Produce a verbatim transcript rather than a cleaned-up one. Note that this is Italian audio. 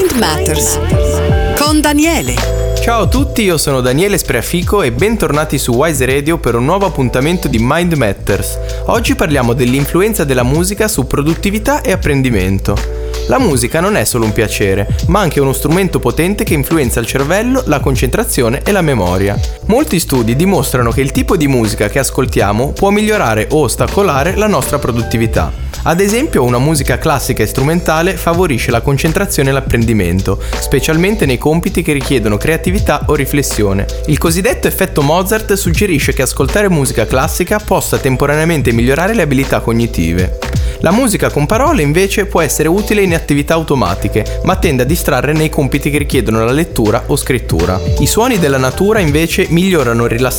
Mind Matters con Daniele. Ciao a tutti, io sono Daniele Spreafico e bentornati su Wise Radio per un nuovo appuntamento di Mind Matters. Oggi parliamo dell'influenza della musica su produttività e apprendimento. La musica non è solo un piacere, ma anche uno strumento potente che influenza il cervello, la concentrazione e la memoria. Molti studi dimostrano che il tipo di musica che ascoltiamo può migliorare o ostacolare la nostra produttività. Ad esempio, una musica classica e strumentale favorisce la concentrazione e l'apprendimento, specialmente nei compiti che richiedono creatività o riflessione. Il cosiddetto effetto Mozart suggerisce che ascoltare musica classica possa temporaneamente migliorare le abilità cognitive. La musica con parole invece può essere utile in attività automatiche, ma tende a distrarre nei compiti che richiedono la lettura o scrittura. I suoni della natura invece migliorano il rilassamento